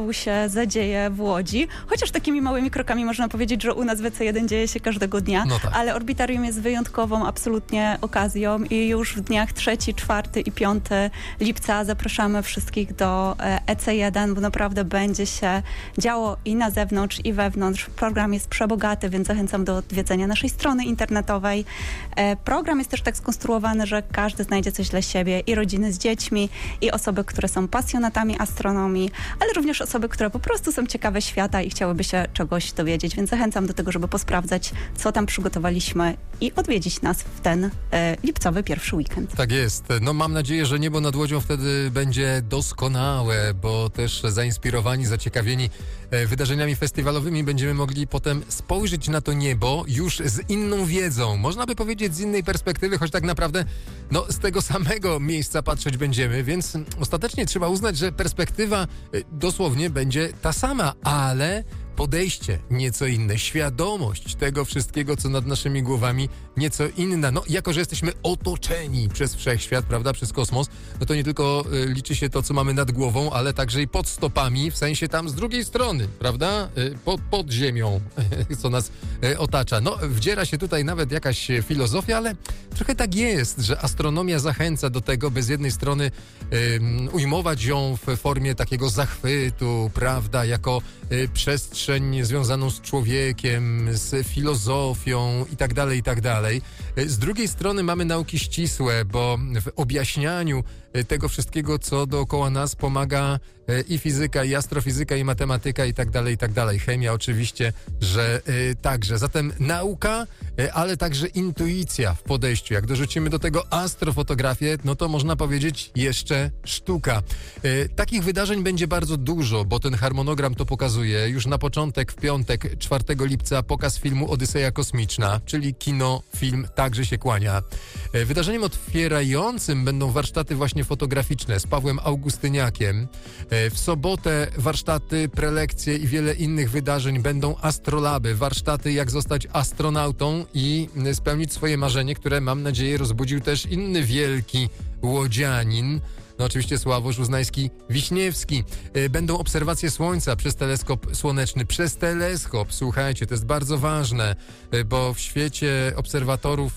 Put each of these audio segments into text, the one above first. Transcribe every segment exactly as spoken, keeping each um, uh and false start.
znowu się zadzieje w Łodzi. Chociaż takimi małymi krokami można powiedzieć, że u nas w E C jeden dzieje się każdego dnia, no tak. ale Orbitarium jest wyjątkową absolutnie okazją i już w dniach trzeci, czwarty i piąty lipca zapraszamy wszystkich do E C jeden, bo naprawdę będzie się działo i na zewnątrz, i wewnątrz. Program jest przebogaty, więc zachęcam do odwiedzenia naszej strony internetowej. Program jest też tak skonstruowany, że każdy znajdzie coś dla siebie, i rodziny z dziećmi, i osoby, które są pasjonatami astronomii, ale również osoby, które po prostu są ciekawe świata i chciałyby się czegoś dowiedzieć, więc zachęcam do tego, żeby posprawdzać, co tam przygotowaliśmy i odwiedzić nas w ten e, lipcowy pierwszy weekend. Tak jest. No mam nadzieję, że niebo nad Łodzią wtedy będzie doskonałe, bo też zainspirowani, zaciekawieni e, wydarzeniami festiwalowymi będziemy mogli potem spojrzeć na to niebo już z inną wiedzą. Można by powiedzieć z innej perspektywy, choć tak naprawdę no, z tego samego miejsca patrzeć będziemy, więc ostatecznie trzeba uznać, że perspektywa e, dosłownie będzie ta sama, ale podejście nieco inne, świadomość tego wszystkiego, co nad naszymi głowami, nieco inna. No, jako że jesteśmy otoczeni przez wszechświat, prawda, przez kosmos, no to nie tylko y, liczy się to, co mamy nad głową, ale także i pod stopami, w sensie tam z drugiej strony, prawda, y, pod, pod ziemią, co nas y, otacza. No, wdziera się tutaj nawet jakaś filozofia, ale trochę tak jest, że astronomia zachęca do tego, by z jednej strony y, ujmować ją w formie takiego zachwytu, prawda, jako y, przestrzeń związaną z człowiekiem, z filozofią i tak dalej, i tak dalej. Z drugiej strony mamy nauki ścisłe, bo w objaśnianiu tego wszystkiego, co dookoła nas pomaga i fizyka, i astrofizyka, i matematyka, i tak dalej, i tak dalej. Chemia oczywiście, że y, także. Zatem nauka, y, ale także intuicja w podejściu. Jak dorzucimy do tego astrofotografię, no to można powiedzieć jeszcze sztuka. Y, takich wydarzeń będzie bardzo dużo, bo ten harmonogram to pokazuje. Już na początek, w piątek, czwartego lipca, pokaz filmu Odyseja Kosmiczna, czyli kino, film także się kłania. Y, wydarzeniem otwierającym będą warsztaty właśnie fotograficzne z Pawłem Augustyniakiem. W sobotę warsztaty, prelekcje i wiele innych wydarzeń. Będą astrolaby, warsztaty jak zostać astronautą i spełnić swoje marzenie, które mam nadzieję rozbudził też inny wielki łodzianin. No oczywiście Sławosz Uznański-Wiśniewski. Będą obserwacje Słońca przez teleskop słoneczny. Przez teleskop, słuchajcie, to jest bardzo ważne, bo w świecie obserwatorów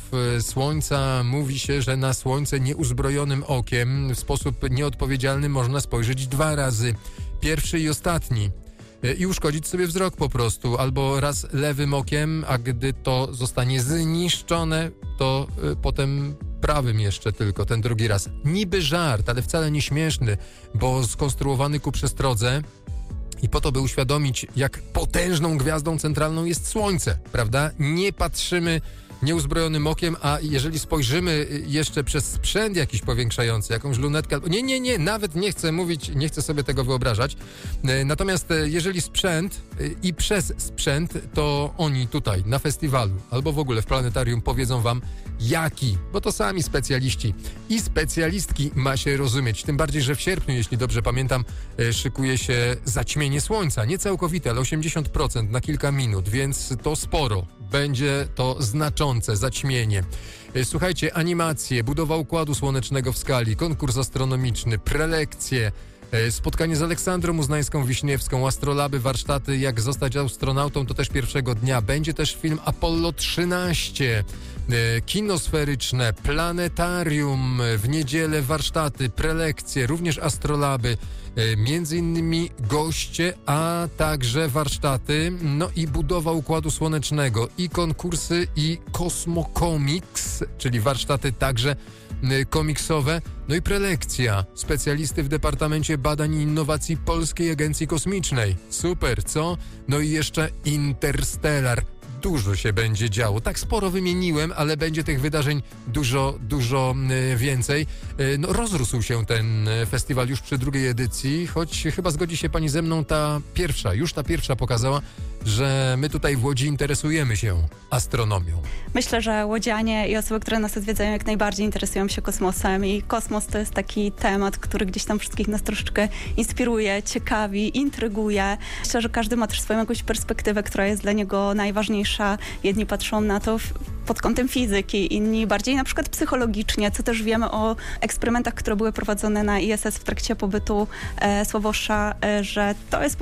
Słońca mówi się, że na Słońce nieuzbrojonym okiem w sposób nieodpowiedzialny można spojrzeć dwa razy. Pierwszy i ostatni. I uszkodzić sobie wzrok po prostu, albo raz lewym okiem, a gdy to zostanie zniszczone, to y, potem prawym jeszcze tylko, ten drugi raz. Niby żart, ale wcale nie śmieszny, bo skonstruowany ku przestrodze i po to, by uświadomić, jak potężną gwiazdą centralną jest Słońce, prawda? Nie patrzymy nieuzbrojonym okiem, a jeżeli spojrzymy jeszcze przez sprzęt jakiś powiększający, jakąś lunetkę, albo nie, nie, nie, nawet nie chcę mówić, nie chcę sobie tego wyobrażać. Natomiast jeżeli sprzęt i przez sprzęt, to oni tutaj na festiwalu albo w ogóle w planetarium powiedzą wam jaki, bo to sami specjaliści i specjalistki ma się rozumieć. Tym bardziej, że w sierpniu, jeśli dobrze pamiętam, szykuje się zaćmienie Słońca. Nie całkowite, ale osiemdziesiąt procent na kilka minut, więc to sporo. Będzie to znaczące zaćmienie. Słuchajcie, animacje, budowa układu słonecznego w skali, konkurs astronomiczny, prelekcje, spotkanie z Aleksandrą Uznańską-Wiśniewską, astrolaby, warsztaty, jak zostać astronautą, to też pierwszego dnia. Będzie też film Apollo trzynaście, kino sferyczne, planetarium, w niedzielę warsztaty, prelekcje, również astrolaby, między innymi goście, a także warsztaty, no i budowa układu słonecznego, i konkursy, i Kosmokomiks, czyli warsztaty także komiksowe, no i prelekcja specjalisty w Departamencie Badań i Innowacji Polskiej Agencji Kosmicznej. Super, co? No i jeszcze Interstellar. Dużo się będzie działo. Tak sporo wymieniłem, ale będzie tych wydarzeń dużo, dużo y, więcej. Y, no, rozrósł się ten festiwal już przy drugiej edycji, choć chyba zgodzi się pani ze mną, ta pierwsza, już ta pierwsza pokazała, że my tutaj w Łodzi interesujemy się astronomią. Myślę, że łodzianie i osoby, które nas odwiedzają, jak najbardziej interesują się kosmosem i kosmos to jest taki temat, który gdzieś tam wszystkich nas troszeczkę inspiruje, ciekawi, intryguje. Myślę, że każdy ma też swoją jakąś perspektywę, która jest dla niego najważniejsza. Jedni patrzą na to w, pod kątem fizyki, inni bardziej na przykład psychologicznie, co też wiemy o eksperymentach, które były prowadzone na I S S w trakcie pobytu e, Sławosza, e, że to jest